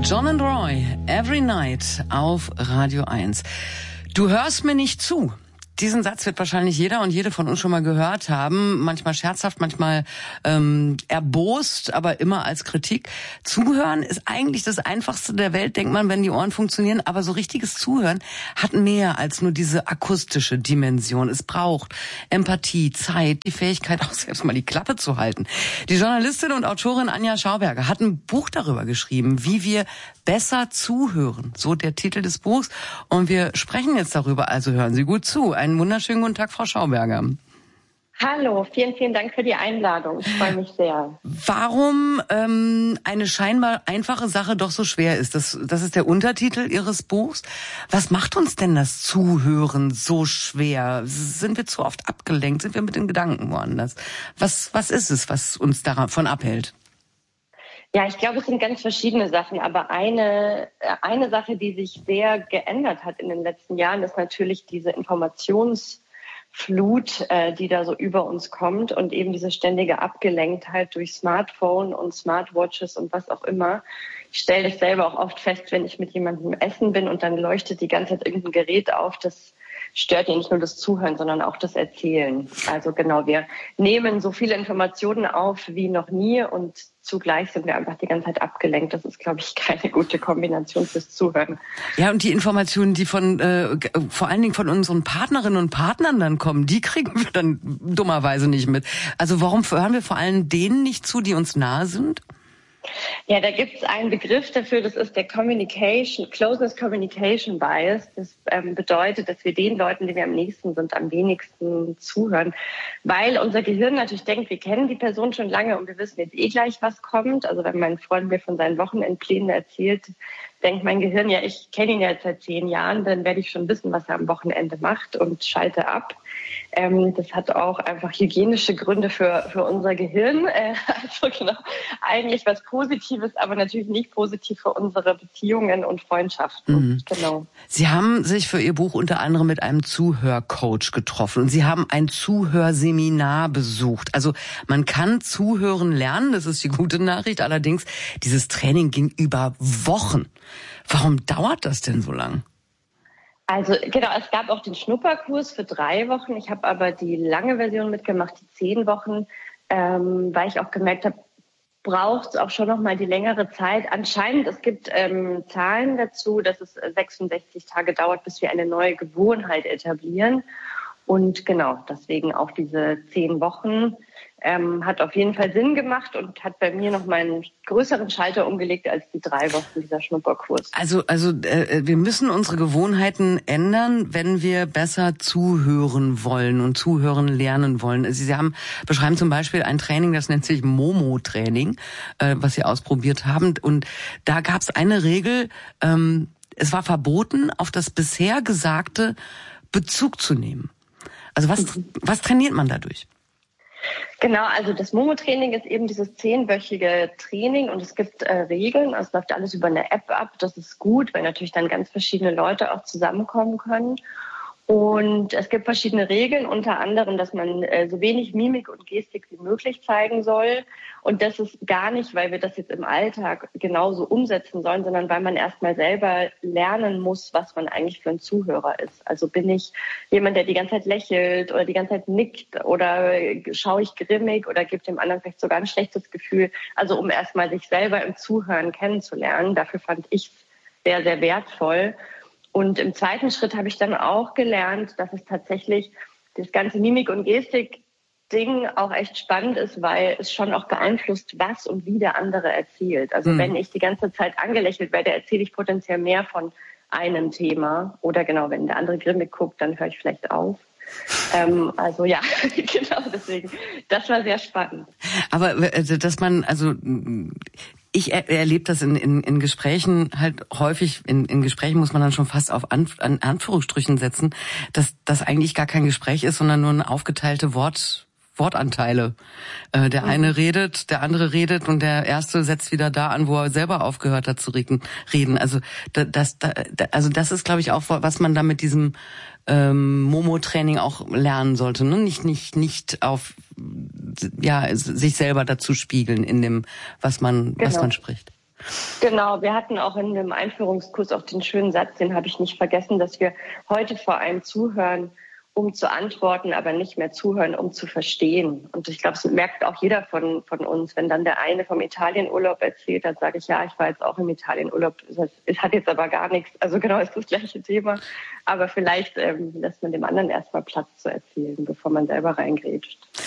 John and Roy, Every Night auf Radio 1. Du hörst mir nicht zu. Diesen Satz wird wahrscheinlich jeder und jede von uns schon mal gehört haben. Manchmal scherzhaft, manchmal erbost, aber immer als Kritik. Zuhören ist eigentlich das Einfachste der Welt, denkt man, wenn die Ohren funktionieren. Aber so richtiges Zuhören hat mehr als nur diese akustische Dimension. Es braucht Empathie, Zeit, die Fähigkeit, auch selbst mal die Klappe zu halten. Die Journalistin und Autorin Anja Schauberger hat ein Buch darüber geschrieben, wie wir besser zuhören. So der Titel des Buchs. Und wir sprechen jetzt darüber, also hören Sie gut zu. Einen wunderschönen guten Tag, Frau Schauberger. Hallo, vielen, vielen Dank für die Einladung. Ich freue mich sehr. Warum eine scheinbar einfache Sache doch so schwer ist, das ist der Untertitel Ihres Buchs. Was macht uns denn das Zuhören so schwer? Sind wir zu oft abgelenkt? Sind wir mit den Gedanken woanders? Was ist es, was uns davon abhält? Ja, ich glaube, es sind ganz verschiedene Sachen, aber eine Sache, die sich sehr geändert hat in den letzten Jahren, ist natürlich diese Informationsflut, die da so über uns kommt und eben diese ständige Abgelenktheit durch Smartphone und Smartwatches und was auch immer. Ich stelle das selber auch oft fest, wenn ich mit jemandem essen bin und dann leuchtet die ganze Zeit irgendein Gerät auf, das stört ja nicht nur das Zuhören, sondern auch das Erzählen. Also genau, wir nehmen so viele Informationen auf wie noch nie und zugleich sind wir einfach die ganze Zeit abgelenkt. Das ist, glaube ich, keine gute Kombination fürs Zuhören. Ja, und die Informationen, die von vor allen Dingen von unseren Partnerinnen und Partnern dann kommen, die kriegen wir dann dummerweise nicht mit. Also warum hören wir vor allem denen nicht zu, die uns nahe sind? Ja, da gibt es einen Begriff dafür, das ist der Closeness Communication Bias. Das bedeutet, dass wir den Leuten, die wir am nächsten sind, am wenigsten zuhören. Weil unser Gehirn natürlich denkt, wir kennen die Person schon lange und wir wissen jetzt eh gleich, was kommt. Also wenn mein Freund mir von seinen Wochenendplänen erzählt, denkt mein Gehirn, ja, ich kenne ihn ja jetzt seit 10 Jahren, dann werde ich schon wissen, was er am Wochenende macht und schalte ab. Das hat auch einfach hygienische Gründe für unser Gehirn. Also genau, eigentlich was Positives, aber natürlich nicht positiv für unsere Beziehungen und Freundschaften. Mhm. Genau. Sie haben sich für Ihr Buch unter anderem mit einem Zuhörcoach getroffen und Sie haben ein Zuhörseminar besucht. Also man kann zuhören lernen, das ist die gute Nachricht. Allerdings, dieses Training ging über Wochen. Warum dauert das denn so lang? Also genau, es gab auch den Schnupperkurs für 3 Wochen. Ich habe aber die lange Version mitgemacht, die 10 Wochen, weil ich auch gemerkt habe, braucht es auch schon noch mal die längere Zeit. Anscheinend, es gibt Zahlen dazu, dass es 66 Tage dauert, bis wir eine neue Gewohnheit etablieren. Und genau, deswegen auch diese 10 Wochen hat auf jeden Fall Sinn gemacht und hat bei mir noch mal einen größeren Schalter umgelegt als die 3 Wochen dieser Schnupperkurs. Also wir müssen unsere Gewohnheiten ändern, wenn wir besser zuhören wollen und zuhören lernen wollen. Sie beschreiben zum Beispiel ein Training, das nennt sich Momo-Training, was Sie ausprobiert haben. Und da gab es eine Regel, es war verboten, auf das bisher Gesagte Bezug zu nehmen. Also was trainiert man dadurch? Genau, also das Momo-Training ist eben dieses 10-wöchige Training und es gibt Regeln. Also es läuft alles über eine App ab. Das ist gut, weil natürlich dann ganz verschiedene Leute auch zusammenkommen können. Und es gibt verschiedene Regeln, unter anderem, dass man so wenig Mimik und Gestik wie möglich zeigen soll. Und das ist gar nicht, weil wir das jetzt im Alltag genauso umsetzen sollen, sondern weil man erstmal selber lernen muss, was man eigentlich für ein Zuhörer ist. Also bin ich jemand, der die ganze Zeit lächelt oder die ganze Zeit nickt oder schaue ich grimmig oder gebe dem anderen vielleicht sogar ein schlechtes Gefühl. Also um erstmal sich selber im Zuhören kennenzulernen. Dafür fand ich es sehr, sehr wertvoll. Und im zweiten Schritt habe ich dann auch gelernt, dass es tatsächlich das ganze Mimik- und Gestik-Ding auch echt spannend ist, weil es schon auch beeinflusst, was und wie der andere erzählt. Also wenn ich die ganze Zeit angelächelt werde, erzähle ich potenziell mehr von einem Thema. Oder genau, wenn der andere grimmig guckt, dann höre ich vielleicht auf. Also ja, genau deswegen. Das war sehr spannend. Aber dass man, also ich erlebe das in Gesprächen halt häufig, in Gesprächen muss man dann schon fast auf an Anführungsstrichen setzen, dass das eigentlich gar kein Gespräch ist, sondern nur eine aufgeteilte Wortanteile. Der eine redet, der andere redet und der erste setzt wieder da an, wo er selber aufgehört hat zu reden. Also das ist, glaube ich, auch, was man da mit diesem Momo-Training auch lernen sollte, ne? Nicht auf sich selber dazu spiegeln in dem, was man spricht. Genau, wir hatten auch in dem Einführungskurs auch den schönen Satz, den habe ich nicht vergessen, dass wir heute vor allem zuhören, um zu antworten, aber nicht mehr zuhören, um zu verstehen. Und ich glaube, das merkt auch jeder von uns. Wenn dann der eine vom Italienurlaub erzählt, dann sage ich, ja, ich war jetzt auch im Italienurlaub. Es hat jetzt aber gar nichts. Also genau, ist das gleiche Thema. Aber vielleicht lässt man dem anderen erstmal Platz zu erzählen, bevor man selber reingrätscht.